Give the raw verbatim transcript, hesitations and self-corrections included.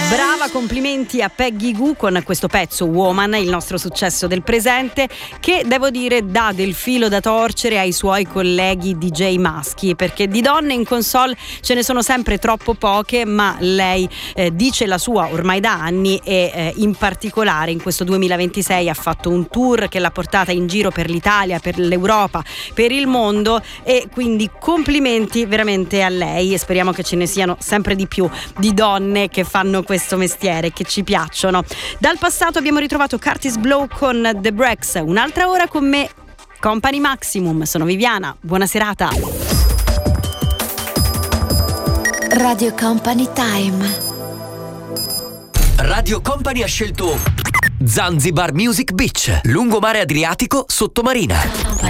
Brava, complimenti a Peggy Gou con questo pezzo Woman, il nostro successo del presente, che devo dire dà del filo da torcere ai suoi colleghi D J maschi, perché di donne in console ce ne sono sempre troppo poche, ma lei eh, dice la sua ormai da anni e eh, in particolare in questo duemilaventisei ha fatto un tour che l'ha portata in giro per l'Italia, per l'Europa, per il mondo, e quindi complimenti veramente a lei, e speriamo che ce ne siano sempre di più di donne che fanno questo mestiere, che ci piacciono. Dal passato abbiamo ritrovato Curtis Blow con The Breaks. Un'altra ora con me, Company Maximum. Sono Viviana, buona serata. Radio Company Time. Radio Company ha scelto Zanzibar Music Beach, lungomare Adriatico, sottomarina.